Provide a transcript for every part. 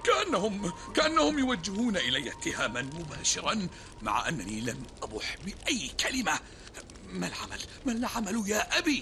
كأنهم يوجهون إلي اتهاما مباشرا، مع أنني لم أبح بأي كلمة. ما العمل يا أبي؟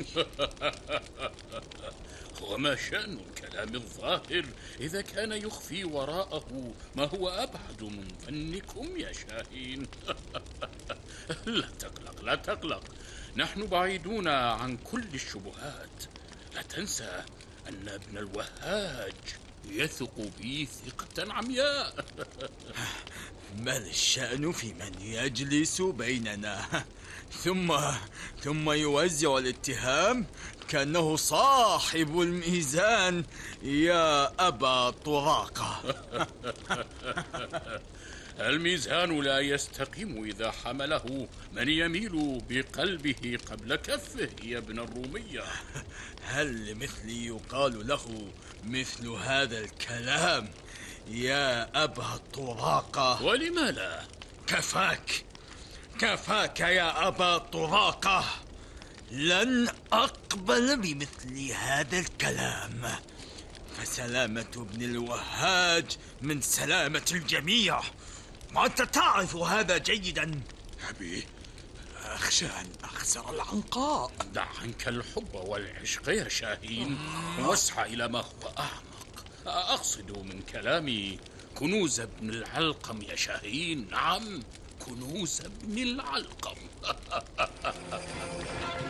وما شأن الكلام الظاهر إذا كان يخفي وراءه ما هو أبعد من ظنكم يا شاهين؟ لا تقلق لا تقلق، نحن بعيدون عن كل الشبهات. لا تنسى أن ابن الوهاج يثق بي ثقة عمياء. ما الشأن في من يجلس بيننا ثم يوزع الاتهام كأنه صاحب الميزان يا أبا طراقة؟ الميزان لا يستقيم إذا حمله من يميل بقلبه قبل كفه يا ابن الرومية. هل لمثلي يقال له مثل هذا الكلام يا أبا الطراقة؟ ولم لا؟ كفاك يا أبا طراقة، لن أقبل بمثل هذا الكلام، فسلامة ابن الوهاج من سلامة الجميع، وأنت تعرف هذا جيدا. أبي، أخشى أن أخسر العنقاء. دع عنك الحب والعشق يا شاهين، واسعى إلى ما هو أعمق. أقصد من كلامي كنوز ابن العلقم يا شاهين. نعم، كنوز ابن العلقم.